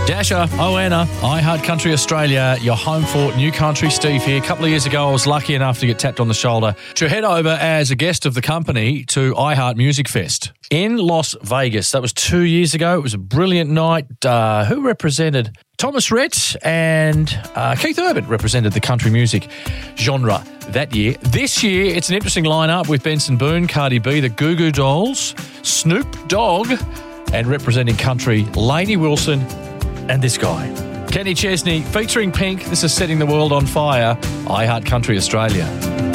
Dasher, Oana, iHeart Country Australia, your home for New Country. Steve here. A couple of years ago, I was lucky enough to get tapped on the shoulder to head over as a guest of the company to iHeart Music Fest in Las Vegas. That was 2 years ago. It was a brilliant night. Who represented? Thomas Rhett and Keith Urban represented the country music genre that year. This year, it's an interesting lineup with Benson Boone, Cardi B, the Goo Goo Dolls, Snoop Dogg, and representing country, Lainey Wilson, and this guy, Kenny Chesney, featuring Pink. This is Setting the World on Fire, iHeart Country Australia.